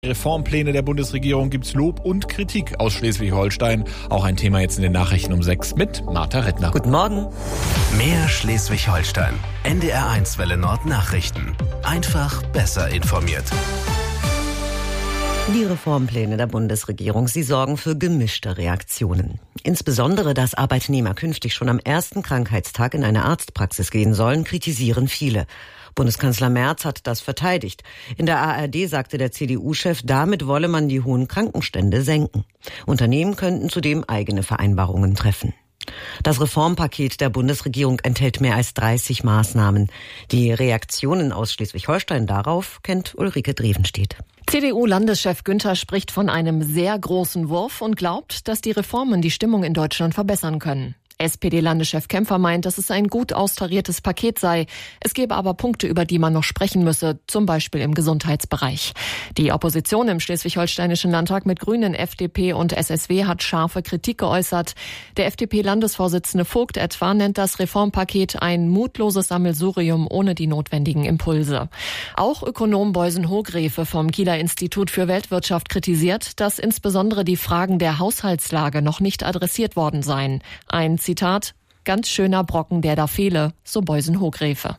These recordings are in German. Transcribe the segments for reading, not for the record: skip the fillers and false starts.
Reformpläne der Bundesregierung gibt's Lob und Kritik aus Schleswig-Holstein. Auch ein Thema jetzt in den Nachrichten um 6 mit Martha Rettner. Guten Morgen. Mehr Schleswig-Holstein. NDR1 Welle Nord Nachrichten. Einfach besser informiert. Die Reformpläne der Bundesregierung, sie sorgen für gemischte Reaktionen. Insbesondere, dass Arbeitnehmer künftig schon am ersten Krankheitstag in eine Arztpraxis gehen sollen, kritisieren viele. Bundeskanzler Merz hat das verteidigt. In der ARD sagte der CDU-Chef, damit wolle man die hohen Krankenstände senken. Unternehmen könnten zudem eigene Vereinbarungen treffen. Das Reformpaket der Bundesregierung enthält mehr als 30 Maßnahmen. Die Reaktionen aus Schleswig-Holstein darauf kennt Ulrike Drevenstedt. CDU-Landeschef Günther spricht von einem sehr großen Wurf und glaubt, dass die Reformen die Stimmung in Deutschland verbessern können. SPD-Landeschef Kämpfer meint, dass es ein gut austariertes Paket sei. Es gebe aber Punkte, über die man noch sprechen müsse, zum Beispiel im Gesundheitsbereich. Die Opposition im schleswig-holsteinischen Landtag mit Grünen, FDP und SSW hat scharfe Kritik geäußert. Der FDP-Landesvorsitzende Vogt etwa nennt das Reformpaket ein mutloses Sammelsurium ohne die notwendigen Impulse. Auch Ökonom Boysen Hohgräfe vom Kieler Institut für Weltwirtschaft kritisiert, dass insbesondere die Fragen der Haushaltslage noch nicht adressiert worden seien. Ein Zitat, ganz schöner Brocken, der da fehle, so Boysen Hohgräfe.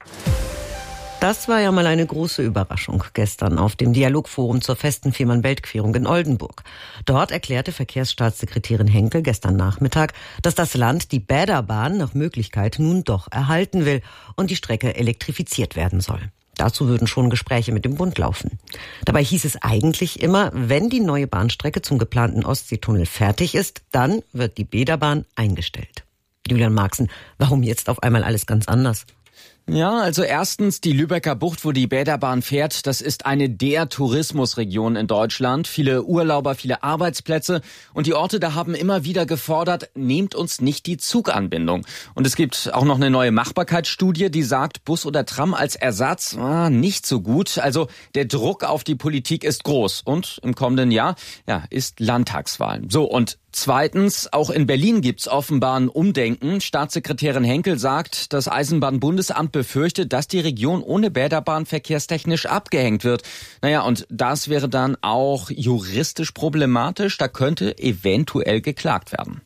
Das war ja mal eine große Überraschung gestern auf dem Dialogforum zur festen Fehmarn-Belt-Querung in Oldenburg. Dort erklärte Verkehrsstaatssekretärin Henkel gestern Nachmittag, dass das Land die Bäderbahn nach Möglichkeit nun doch erhalten will und die Strecke elektrifiziert werden soll. Dazu würden schon Gespräche mit dem Bund laufen. Dabei hieß es eigentlich immer, wenn die neue Bahnstrecke zum geplanten Ostseetunnel fertig ist, dann wird die Bäderbahn eingestellt. Julian Marxen, warum jetzt auf einmal alles ganz anders? Ja, also erstens, die Lübecker Bucht, wo die Bäderbahn fährt, das ist eine der Tourismusregionen in Deutschland. Viele Urlauber, viele Arbeitsplätze. Und die Orte da haben immer wieder gefordert, nehmt uns nicht die Zuganbindung. Und es gibt auch noch eine neue Machbarkeitsstudie, die sagt, Bus oder Tram als Ersatz, nicht so gut. Also der Druck auf die Politik ist groß. Und im kommenden Jahr, ist Landtagswahlen. So, und zweitens, auch in Berlin gibt's offenbar ein Umdenken. Staatssekretärin Henkel sagt, das Eisenbahnbundesamt befürchtet, dass die Region ohne Bäderbahn verkehrstechnisch abgehängt wird. Und das wäre dann auch juristisch problematisch. Da könnte eventuell geklagt werden.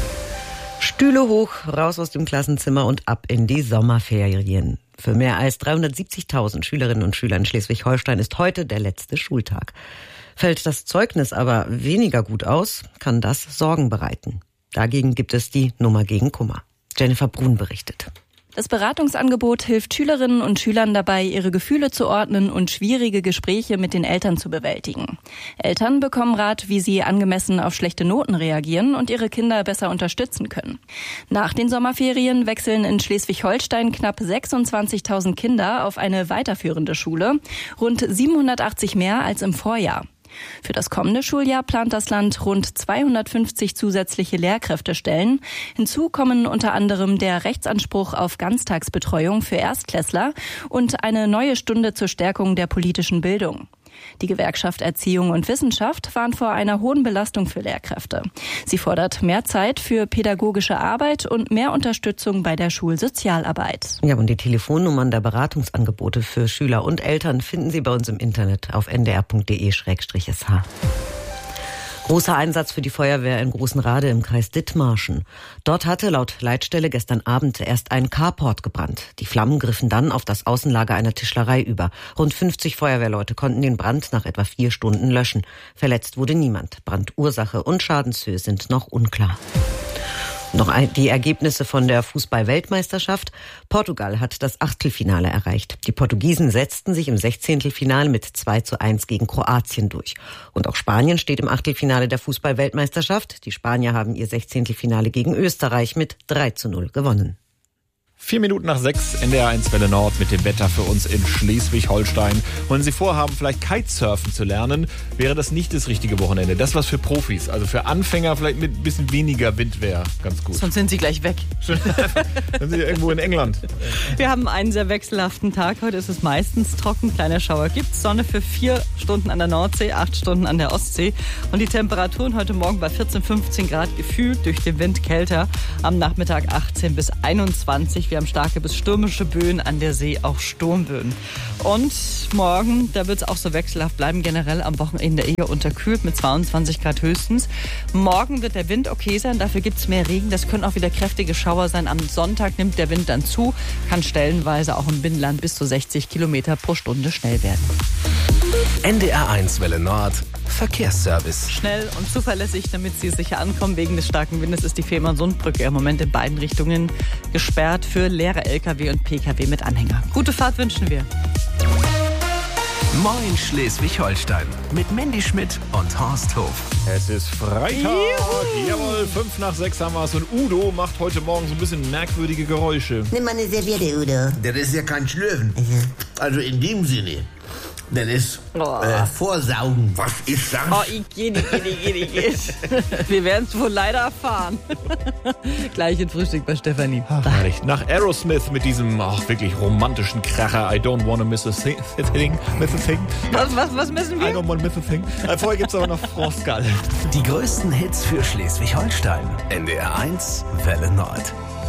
Stühle hoch, raus aus dem Klassenzimmer und ab in die Sommerferien. Für mehr als 370.000 Schülerinnen und Schüler in Schleswig-Holstein ist heute der letzte Schultag. Fällt das Zeugnis aber weniger gut aus, kann das Sorgen bereiten. Dagegen gibt es die Nummer gegen Kummer. Jennifer Brun berichtet. Das Beratungsangebot hilft Schülerinnen und Schülern dabei, ihre Gefühle zu ordnen und schwierige Gespräche mit den Eltern zu bewältigen. Eltern bekommen Rat, wie sie angemessen auf schlechte Noten reagieren und ihre Kinder besser unterstützen können. Nach den Sommerferien wechseln in Schleswig-Holstein knapp 26.000 Kinder auf eine weiterführende Schule, rund 780 mehr als im Vorjahr. Für das kommende Schuljahr plant das Land rund 250 zusätzliche Lehrkräftestellen. Hinzu kommen unter anderem der Rechtsanspruch auf Ganztagsbetreuung für Erstklässler und eine neue Stunde zur Stärkung der politischen Bildung. Die Gewerkschaft Erziehung und Wissenschaft warnt vor einer hohen Belastung für Lehrkräfte. Sie fordert mehr Zeit für pädagogische Arbeit und mehr Unterstützung bei der Schulsozialarbeit. Ja, und die Telefonnummern der Beratungsangebote für Schüler und Eltern finden Sie bei uns im Internet auf ndr.de/sh. Großer Einsatz für die Feuerwehr in Großenrade im Kreis Dithmarschen. Dort hatte laut Leitstelle gestern Abend erst ein Carport gebrannt. Die Flammen griffen dann auf das Außenlager einer Tischlerei über. Rund 50 Feuerwehrleute konnten den Brand nach etwa 4 Stunden löschen. Verletzt wurde niemand. Brandursache und Schadenshöhe sind noch unklar. Noch die Ergebnisse von der Fußball-Weltmeisterschaft. Portugal hat das Achtelfinale erreicht. Die Portugiesen setzten sich im 16. mit 2:1 gegen Kroatien durch. Und auch Spanien steht im Achtelfinale der Fußball-Weltmeisterschaft. Die Spanier haben ihr 16. gegen Österreich mit 3:0 gewonnen. 4 Minuten nach 6, NDR1 Welle Nord mit dem Wetter für uns in Schleswig-Holstein. Wenn Sie vorhaben, vielleicht Kitesurfen zu lernen, wäre das nicht das richtige Wochenende. Das ist was für Profis. Also für Anfänger vielleicht mit ein bisschen weniger Wind wäre ganz gut. Sonst sind Sie gleich weg. Dann sind Sie irgendwo in England. Wir haben einen sehr wechselhaften Tag. Heute ist es meistens trocken, kleiner Schauer gibt's. Sonne für 4 Stunden an der Nordsee, 8 Stunden an der Ostsee. Und die Temperaturen heute Morgen bei 14, 15 Grad, gefühlt durch den Wind kälter. Am Nachmittag 18 bis 21. Wir haben starke bis stürmische Böen, an der See auch Sturmböen. Und morgen, da wird es auch so wechselhaft bleiben, generell am Wochenende eher unterkühlt mit 22 Grad höchstens. Morgen wird der Wind okay sein, dafür gibt es mehr Regen. Das können auch wieder kräftige Schauer sein. Am Sonntag nimmt der Wind dann zu, kann stellenweise auch im Binnenland bis zu 60 Kilometer pro Stunde schnell werden. NDR1 Welle Nord Verkehrsservice. Schnell und zuverlässig, damit Sie sicher ankommen. Wegen des starken Windes ist die Fehmarnsundbrücke im Moment in beiden Richtungen gesperrt für leere LKW und PKW mit Anhänger. Gute Fahrt wünschen wir. Moin Schleswig-Holstein mit Mandy Schmidt und Horst Hof. Es ist Freitag. Jawohl, 5 nach 6 haben wir es. Und Udo macht heute Morgen so ein bisschen merkwürdige Geräusche. Nimm mal eine Serviette, Udo. Das ist ja kein Schlürfen. Also in dem Sinne. Das ist Vorsaugen. Was ist das? Oh, ich geh. Wir werden es wohl leider erfahren. Gleich in Frühstück bei Stefanie. Herrlich. Nach Aerosmith mit diesem wirklich romantischen Kracher I don't wanna miss a thing. Was müssen wir? I don't wanna miss a thing. Vorher gibt's aber noch Frostgall. Die größten Hits für Schleswig-Holstein. NDR1 Welle Nord.